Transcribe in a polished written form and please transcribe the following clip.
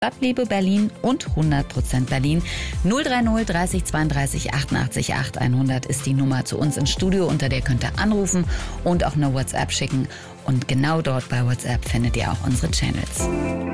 Stadtliebe Berlin und 100% Berlin. 030 30 32 88 8 100 ist die Nummer zu uns ins Studio, unter der könnt ihr anrufen und auch eine WhatsApp schicken. Und genau dort bei WhatsApp findet ihr auch unsere Channels.